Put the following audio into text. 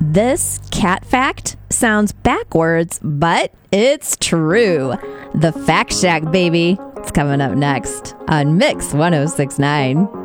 This cat fact sounds backwards, but it's true. The Fact Shack, baby. It's coming up next on Mix 1069.